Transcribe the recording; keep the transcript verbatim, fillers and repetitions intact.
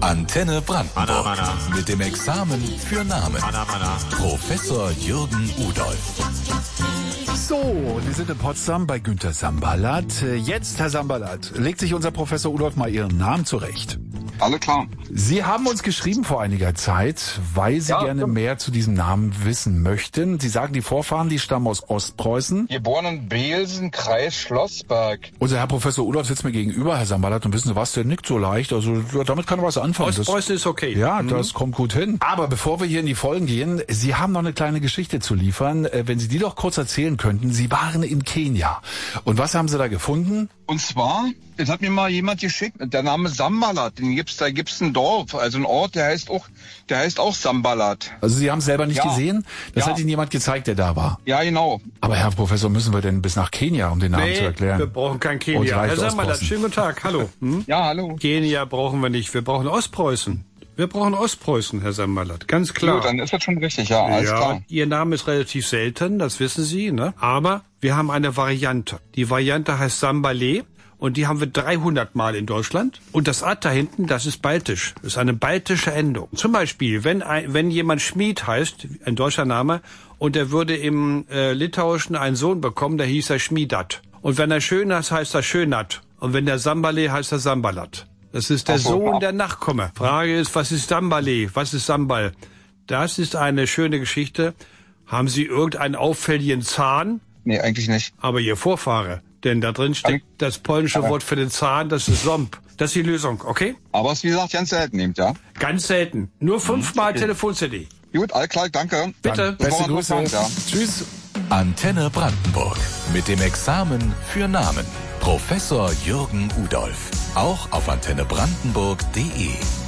Antenne Brandenburg. Mana, mana. Mit dem Examen für Namen. Mana, mana. Professor Jürgen Udolph. So, wir sind in Potsdam bei Günter Sambalat. Jetzt, Herr Sambalat, legt sich unser Professor Udolph mal Ihren Namen zurecht. Alle klar. Sie haben uns geschrieben vor einiger Zeit, weil Sie Ja, gerne stimmt. mehr zu diesem Namen wissen möchten. Sie sagen, die Vorfahren, die stammen aus Ostpreußen. Geboren in Beelsen, Kreis Schlossberg. Unser Herr Professor Udolph sitzt mir gegenüber, Herr Sambalat, und wissen Sie was, der nickt so leicht. Also ja, damit kann er was anfangen. Das- Ostpreußen ist okay. Ja, das kommt gut hin. Aber bevor wir hier in die Vollen gehen, Sie haben noch eine kleine Geschichte zu liefern. Äh, Wenn Sie die doch kurz erzählen könnten. Sie waren in Kenia. Und was haben Sie da gefunden? Und zwar, das hat mir mal jemand geschickt, der Name Sambalat, den gibt's, da gibt's ein Dorf, also ein Ort, der heißt auch, der heißt auch Sambalat. Also Sie haben es selber nicht Ja. gesehen? Das Ja. hat Ihnen jemand gezeigt, der da war. Ja, genau. Aber Herr Professor, müssen wir denn bis nach Kenia, um den Namen zu Nee, erklären? wir brauchen kein Uns Kenia. reicht Herr Sambalat, Ostpreußen. schönen guten Tag, hallo. Hm? Ja, hallo. Kenia brauchen wir nicht, wir brauchen Ostpreußen. Wir brauchen Ostpreußen, Herr Sambalat, ganz klar. Gut, dann ist das schon richtig, ja, alles ja, klar. Ihr Name ist relativ selten, das wissen Sie, ne? Aber wir haben eine Variante. Die Variante heißt Sambalé. Und die haben wir dreihundert Mal in Deutschland. Und das A da hinten, das ist baltisch. Das ist eine baltische Endung. Zum Beispiel, wenn ein, wenn jemand Schmied heißt, ein deutscher Name, und er würde im äh, Litauischen einen Sohn bekommen, der hieß er Schmiedat. Und wenn er schön heißt, heißt er Schönat. Und wenn der Sambalé heißt er Sambalat. Das ist der Ach so, Sohn ja. der Nachkomme. Frage ist, was ist Sambalé? Was ist Sambal? Das ist eine schöne Geschichte. Haben Sie irgendeinen auffälligen Zahn? Nee, eigentlich nicht. Aber Ihr Vorfahre. Denn da drin steckt das polnische Wort für den Zahn, das ist Somp. Das ist die Lösung, okay? Aber es ist, wie gesagt, ganz selten nehmt, ja. Ganz selten. Nur fünfmal Telefon-C D. Gut, alles klar, danke. Bitte. Beste war Grüße. interessant, ja. Tschüss. Antenne Brandenburg. Mit dem Examen für Namen. Professor Jürgen Udolph. Auch auf antenne brandenburg punkt de.